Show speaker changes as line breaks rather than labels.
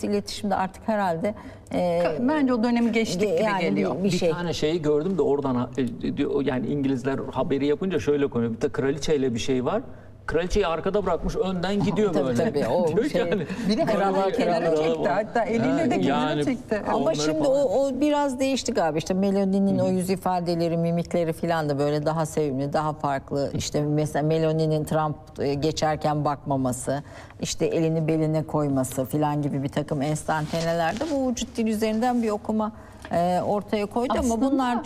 uluslararası iletişimde artık herhalde
Bence o dönemi geçtik gibi
yani
geliyor.
bir
Bir
şey.
tane şeyi gördüm de oradan yani İngilizler haberi yapınca şöyle konuyor. Bir de kraliçeyle bir şey var. Kraliçeyi arkada bırakmış, önden gidiyor
Tabii,
böyle.
tabii, o
Diyor
şey-
yani,
Bir de
Krallar
kenara çekti. Hatta eliyle de kenara
yani-
çekti.
Ama
Onları
şimdi
falan-
o biraz değişti galiba. İşte Meloni'nin o yüz ifadeleri, mimikleri falan da böyle daha sevimli, daha farklı. İşte mesela Meloni'nin Trump geçerken bakmaması, işte elini beline koyması falan gibi bir takım enstantanelerde bu vücut dili üzerinden bir okuma ortaya koydu ama
Aslında-
bunlar